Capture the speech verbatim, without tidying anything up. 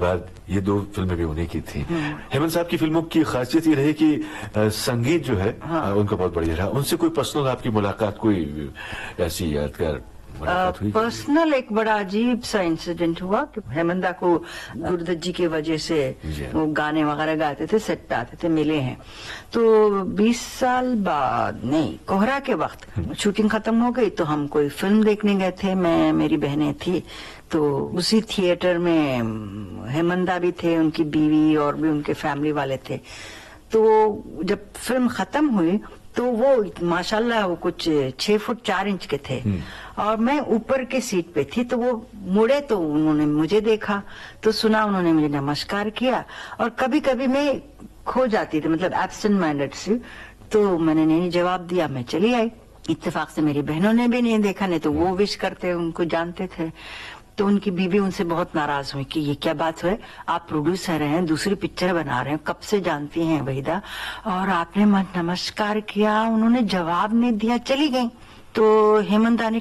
بعد یہ دو فلمیں بھی انہیں کی تھیں. ہیمنت صاحب کی فلموں کی خاصیت یہ رہی کہ سنگیت جو ہے ان کا بہت بڑھیا رہا. ان سے کوئی پرسنل آپ کی ملاقات کوئی ایسی یادگار ملاقات ہوئی؟ پرسنل ایک بڑا عجیب سا انسیڈنٹ ہوا کہ ہیمندا کو گردت جی کی وجہ سے وہ گانے وغیرہ گاتے تھے، سیٹ پہ آتے تھے، ملے ہیں. تو بیس سال بعد نہیں، کوہرا کے وقت شوٹنگ ختم ہو گئی تو ہم کوئی فلم دیکھنے گئے تھے، میں میری بہنیں تھی. تو اسی تھیٹر میں ہیمندا بھی تھے، ان کی بیوی اور بھی ان کے فیملی والے تھے. تو جب فلم ختم ہوئی تو وہ ماشاءاللہ وہ کچھ چھ فٹ چار انچ کے تھے اور میں اوپر کے سیٹ پہ تھی. تو وہ مڑے تو انہوں نے مجھے دیکھا تو سنا، انہوں نے مجھے نمسکار کیا. اور کبھی کبھی میں کھو جاتی تھی، مطلب ایبسنٹ مائنڈڈ سی، تو میں نے نہیں جواب دیا، میں چلی آئی. اتفاق سے میری بہنوں نے بھی نہیں دیکھا، نہیں تو وہ وش کرتے، ان کو جانتے تھے. تو ان کی بیوی ان سے بہت ناراض ہوئی کہ یہ کیا بات ہے، آپ پروڈیوسر ہیں، دوسری پکچر بنا رہے ہیں، کب سے جانتی ہیں وحیدہ، اور آپ نے نمسکار کیا، انہوں نے جواب نہیں دیا، چلی گئی. تو ہیمندا نے